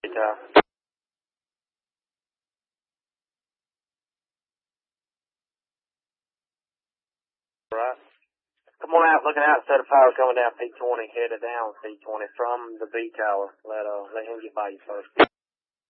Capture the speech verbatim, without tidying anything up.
tower. Right. Come on out, looking out, set of power coming down P twenty, headed down P twenty from the B tower. Let uh let him get by you first.